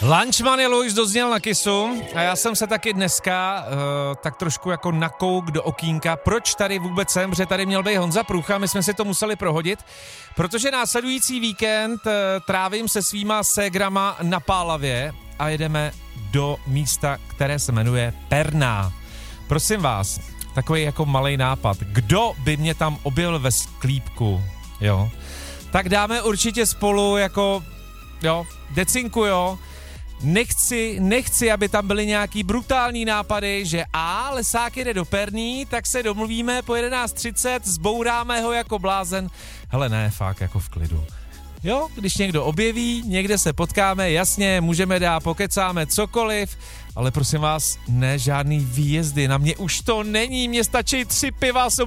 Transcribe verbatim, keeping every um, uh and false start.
Lunchman je Louis dozněl na Kissu a já jsem se taky dneska uh, tak trošku jako nakouk do okýnka. Proč tady vůbec jsem, že tady měl být Honza Průcha, my jsme si to museli prohodit, protože následující víkend uh, trávím se svýma ségrama na Pálavě a jedeme do místa, které se jmenuje Perná. Prosím vás, takový jako malej nápad, kdo by mě tam objevil ve sklípku, jo, tak dáme určitě spolu jako, jo, decinku, jo. Nechci, nechci, aby tam byly nějaký brutální nápady, že a lesák jede do Perný, tak se domluvíme po jedenáct třicet, zbouráme ho jako blázen. Hele ne, fakt jako v klidu. Jo, když někdo objeví, někde se potkáme, jasně, můžeme dát, pokecáme cokoliv, ale prosím vás, ne žádný výjezdy, na mě už to není, mě stačí tři piva,